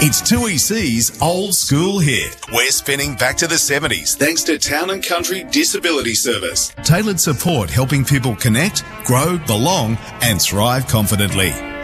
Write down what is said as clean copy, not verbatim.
It's 2EC's Old School Hit. We're spinning back to the 70s thanks to Town & Country Disability Service. Tailored support helping people connect, grow, belong and thrive confidently.